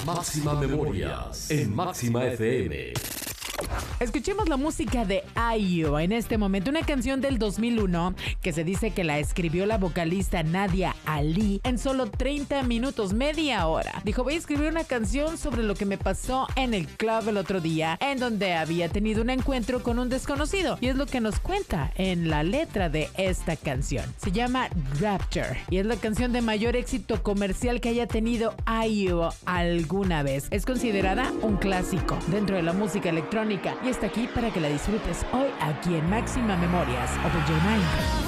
Máxima Memorias en Máxima FM. Escuchemos la música de IU en este momento, una canción del 2001 que se dice que la escribió la vocalista Nadia Ali en solo 30 minutos, media hora. Dijo, voy a escribir una canción sobre lo que me pasó en el club el otro día, en donde había tenido un encuentro con un desconocido. Y es lo que nos cuenta en la letra de esta canción. Se llama Rapture y es la canción de mayor éxito comercial que haya tenido IU alguna vez. Es considerada un clásico dentro de la música electrónica y está aquí para que la disfrutes hoy aquí en Máxima Memorias of the J9.